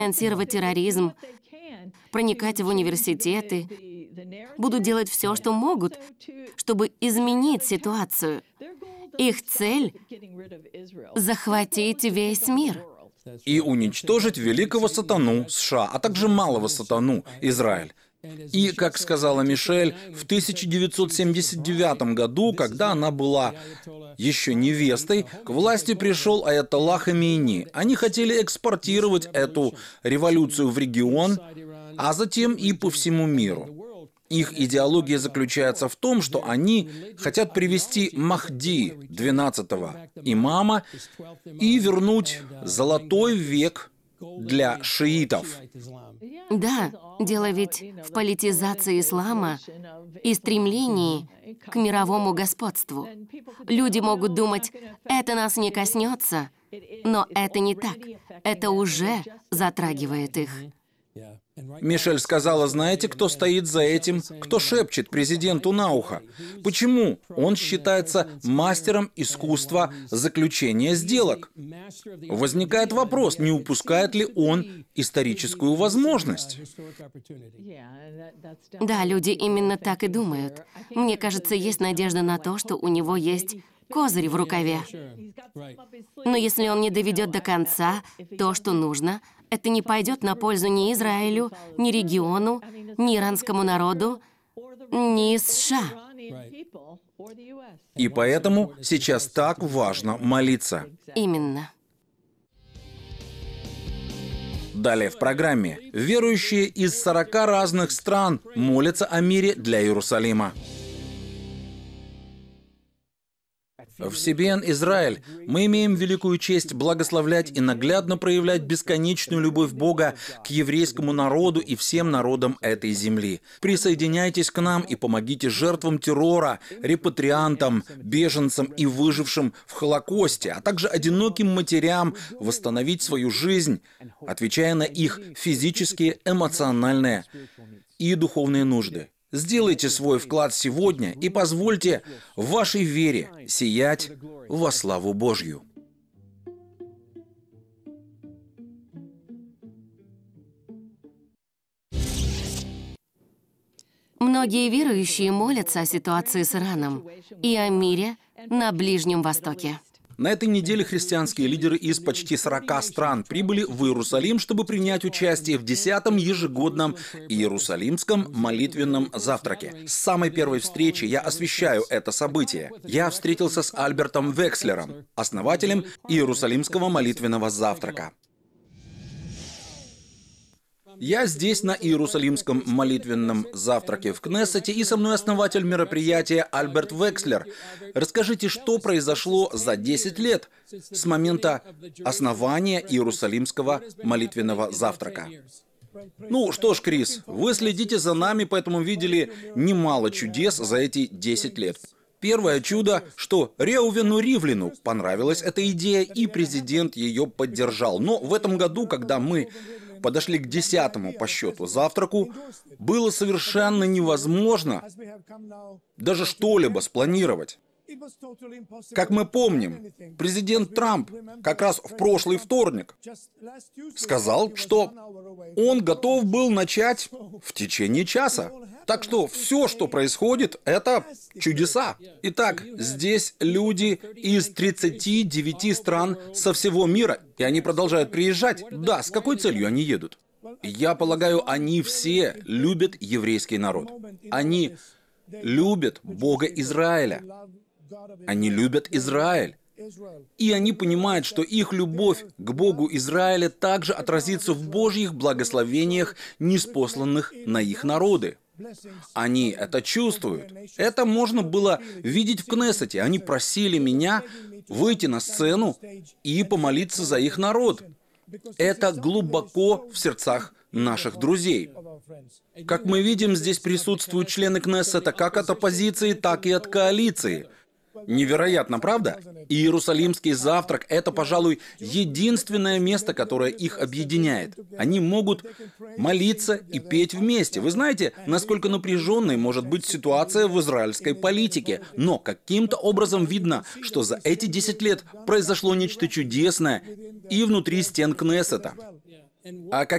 финансировать терроризм, проникать в университеты, будут делать все, что могут, чтобы изменить ситуацию. Их цель — захватить весь мир. И уничтожить великого сатану США, а также малого сатану Израиль. И, как сказала Мишель, в 1979 году, когда она была еще невестой, к власти пришел аятолла Хамейни. Они хотели экспортировать эту революцию в регион, а затем и по всему миру. Их идеология заключается в том, что они хотят привести Махди, 12-го имама, и вернуть золотой век для шиитов. Да, дело ведь в политизации ислама и стремлении к мировому господству. Люди могут думать, это нас не коснется, но это не так. Это уже затрагивает их. Мишель сказала, знаете, кто стоит за этим, кто шепчет президенту на ухо? Почему? Он считается мастером искусства заключения сделок. Возникает вопрос, не упускает ли он историческую возможность? Да, люди именно так и думают. Мне кажется, есть надежда на то, что у него есть козырь в рукаве. Но если он не доведет до конца то, что нужно, это не пойдет на пользу ни Израилю, ни региону, ни иранскому народу, ни США. И поэтому сейчас так важно молиться. Именно. Далее в программе. Верующие из 40 разных стран молятся о мире для Иерусалима. В CBN Израиль мы имеем великую честь благословлять и наглядно проявлять бесконечную любовь Бога к еврейскому народу и всем народам этой земли. Присоединяйтесь к нам и помогите жертвам террора, репатриантам, беженцам и выжившим в Холокосте, а также одиноким матерям восстановить свою жизнь, отвечая на их физические, эмоциональные и духовные нужды. Сделайте свой вклад сегодня и позвольте вашей вере сиять во славу Божью. Многие верующие молятся о ситуации с Ираном и о мире на Ближнем Востоке. На этой неделе христианские лидеры из почти 40 стран прибыли в Иерусалим, чтобы принять участие в 10-м ежегодном Иерусалимском молитвенном завтраке. С самой первой встречи я освещаю это событие. Я встретился с Альбертом Векслером, основателем Иерусалимского молитвенного завтрака. Я здесь на Иерусалимском молитвенном завтраке в Кнессете, и со мной основатель мероприятия Альберт Векслер. Расскажите, что произошло за 10 лет с момента основания Иерусалимского молитвенного завтрака? Ну что ж, Крис, вы следите за нами, поэтому видели немало чудес за эти 10 лет. Первое чудо, что Реувену Ривлину понравилась эта идея, и президент ее поддержал. Но в этом году, когда мы подошли к 10-му по счету завтраку, было совершенно невозможно даже что-либо спланировать. Как мы помним, президент Трамп как раз в прошлый вторник сказал, что он готов был начать в течение часа. Так что все, что происходит, это чудеса. Итак, здесь люди из 39 стран со всего мира, и они продолжают приезжать. Да, с какой целью они едут? Я полагаю, они все любят еврейский народ. Они любят Бога Израиля. Они любят Израиль. И они понимают, что их любовь к Богу Израиля также отразится в Божьих благословениях, ниспосланных на их народы. Они это чувствуют. Это можно было видеть в Кнессете. Они просили меня выйти на сцену и помолиться за их народ. Это глубоко в сердцах наших друзей. Как мы видим, здесь присутствуют члены Кнессета как от оппозиции, так и от коалиции. Невероятно, правда? Иерусалимский завтрак – это, пожалуй, единственное место, которое их объединяет. Они могут молиться и петь вместе. Вы знаете, насколько напряженной может быть ситуация в израильской политике. Но каким-то образом видно, что за эти 10 лет произошло нечто чудесное и внутри стен Кнессета. А